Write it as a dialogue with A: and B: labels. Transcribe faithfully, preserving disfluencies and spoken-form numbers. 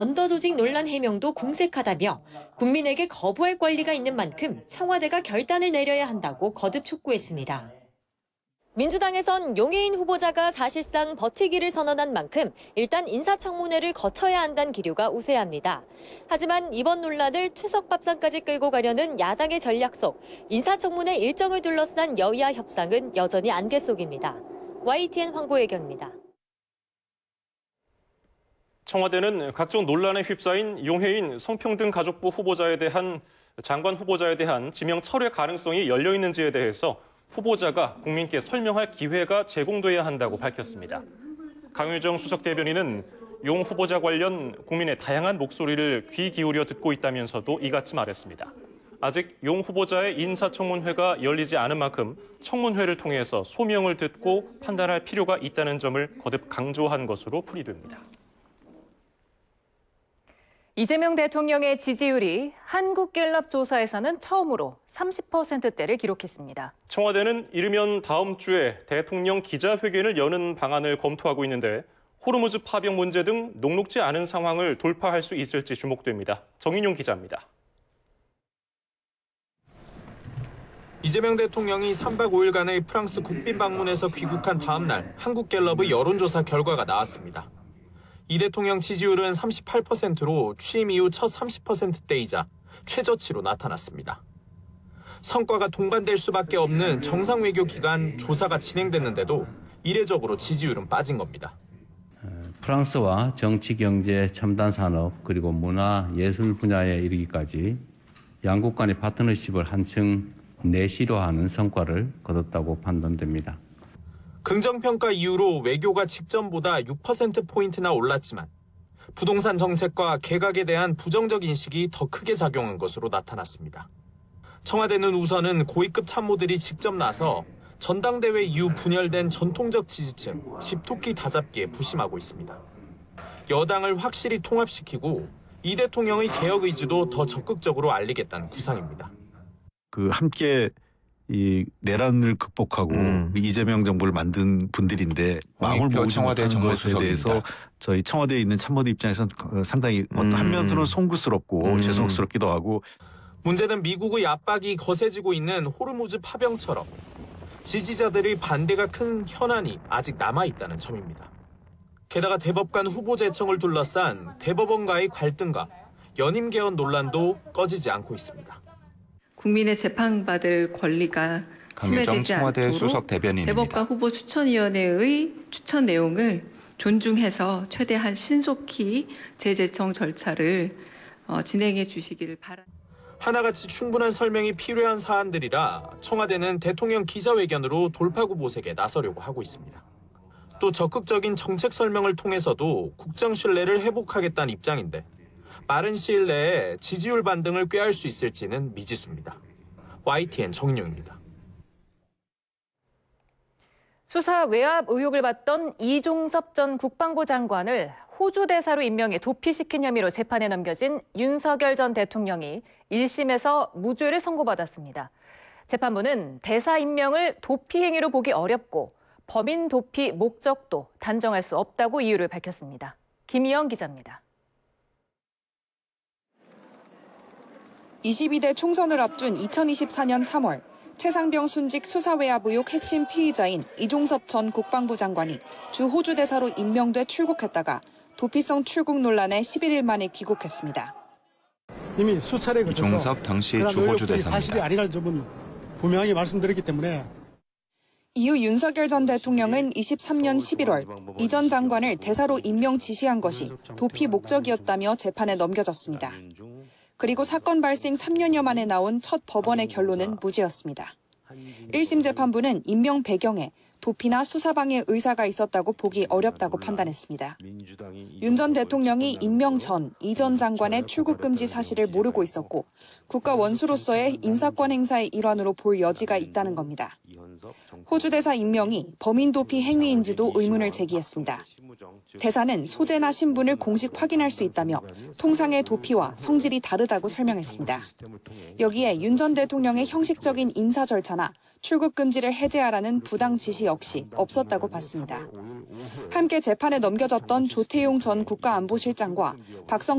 A: 언더조직 논란 해명도 궁색하다며 국민에게 거부할 권리가 있는 만큼 청와대가 결단을 내려야 한다고 거듭 촉구했습니다. 민주당에선 용해인 후보자가 사실상 버티기를 선언한 만큼 일단 인사청문회를 거쳐야 한다는 기류가 우세합니다. 하지만 이번 논란을 추석 밥상까지 끌고 가려는 야당의 전략 속 인사청문회 일정을 둘러싼 여야 협상은 여전히 안개 속입니다. 와이티엔 황보혜경입니다.
B: 청와대는 각종 논란에 휩싸인 용해인 성평등 가족부 후보자에 대한 장관 후보자에 대한 지명 철회 가능성이 열려 있는지에 대해서 후보자가 국민께 설명할 기회가 제공돼야 한다고 밝혔습니다. 강효정 수석 대변인은 용 후보자 관련 국민의 다양한 목소리를 귀 기울여 듣고 있다면서도 이같이 말했습니다. 아직 용 후보자의 인사청문회가 열리지 않은 만큼 청문회를 통해서 소명을 듣고 판단할 필요가 있다는 점을 거듭 강조한 것으로 풀이됩니다.
C: 이재명 대통령의 지지율이 한국갤럽 조사에서는 처음으로 삼십 퍼센트대를 기록했습니다.
B: 청와대는 이르면 다음 주에 대통령 기자회견을 여는 방안을 검토하고 있는데 호르무즈 파병 문제 등 녹록지 않은 상황을 돌파할 수 있을지 주목됩니다. 정인용 기자입니다.
D: 이재명 대통령이 삼박 오일간의 프랑스 국빈 방문에서 귀국한 다음 날 한국갤럽의 여론조사 결과가 나왔습니다. 이 대통령 지지율은 삼십팔 퍼센트로 취임 이후 첫 삼십 퍼센트대이자 최저치로 나타났습니다. 성과가 동반될 수밖에 없는 정상외교 기간 조사가 진행됐는데도 이례적으로 지지율은 빠진 겁니다.
E: 프랑스와 정치, 경제, 첨단 산업, 그리고 문화, 예술 분야에 이르기까지 양국 간의 파트너십을 한층 내실화하는 성과를 거뒀다고 판단됩니다.
D: 긍정평가 이후로 외교가 직전보다 육 퍼센트포인트나 올랐지만 부동산 정책과 개각에 대한 부정적 인식이 더 크게 작용한 것으로 나타났습니다. 청와대는 우선은 고위급 참모들이 직접 나서 전당대회 이후 분열된 전통적 지지층, 집토끼 다잡기에 부심하고 있습니다. 여당을 확실히 통합시키고 이 대통령의 개혁 의지도 더 적극적으로 알리겠다는 구상입니다.
F: 그 함께 이 내란을 극복하고 음. 이재명 정부를 만든 분들인데 마음을 모으지 못하는 것에 대해서 저희 청와대에 있는 참모들 입장에서는 상당히 음. 한면으로는 송구스럽고 음. 죄송스럽기도 하고.
D: 문제는 미국의 압박이 거세지고 있는 호르무즈 파병처럼 지지자들의 반대가 큰 현안이 아직 남아있다는 점입니다. 게다가 대법관 후보 제청을 둘러싼 대법원과의 갈등과 연임 개헌 논란도 꺼지지 않고 있습니다.
G: 국민의 재판받을 권리가 침해되지 않도록 대법관 후보 추천위원회의 추천 내용을 존중해서 최대한 신속히 재제청 절차를 진행해 주시기를 바랍니다.
D: 하나같이 충분한 설명이 필요한 사안들이라 청와대는 대통령 기자회견으로 돌파구 모색에 나서려고 하고 있습니다. 또 적극적인 정책 설명을 통해서도 국정 신뢰를 회복하겠다는 입장인데 빠른 시일 내에 지지율 반등을 꾀할 수 있을지는 미지수입니다. 와이티엔 정인용입니다.
C: 수사 외압 의혹을 받던 이종섭 전 국방부 장관을 호주 대사로 임명해 도피시킨 혐의로 재판에 넘겨진 윤석열 전 대통령이 일 심에서 무죄를 선고받았습니다. 재판부는 대사 임명을 도피 행위로 보기 어렵고 범인 도피 목적도 단정할 수 없다고 이유를 밝혔습니다. 김희영 기자입니다.
H: 이십이 대 총선을 앞둔 이천이십사 년 삼월 최상병 순직 수사외압 의혹 핵심 피의자인 이종섭 전 국방부 장관이 주 호주 대사로 임명돼 출국했다가 도피성 출국 논란에 십일 일 만에 귀국했습니다.
I: 이미 수차례 걸쳐서
J: 이종섭 당시 주 호주 대사입니다.
I: 사실이 아니라는 점은 분명하게 말씀드렸기 때문에.
H: 이후 윤석열 전 대통령은 이십삼 년 십일월 이 전 장관을 대사로 임명 지시한 것이 도피 목적이었다며 재판에 넘겨졌습니다. 그리고 사건 발생 삼 년여 만에 나온 첫 법원의 결론은 무죄였습니다. 일 심 재판부는 임명 배경에 도피나 수사방해 의사가 있었다고 보기 어렵다고 판단했습니다. 윤 전 대통령이 임명 전 이 전 장관의 출국 금지 사실을 모르고 있었고 국가 원수로서의 인사권 행사의 일환으로 볼 여지가 있다는 겁니다. 호주 대사 임명이 범인 도피 행위인지도 의문을 제기했습니다. 대사는 소재나 신분을 공식 확인할 수 있다며 통상의 도피와 성질이 다르다고 설명했습니다. 여기에 윤 전 대통령의 형식적인 인사 절차나 출국 금지를 해제하라는 부당 지시 역시 없었다고 봤습니다. 함께 재판에 넘겨졌던 조태용 전 국가안보실장과 박성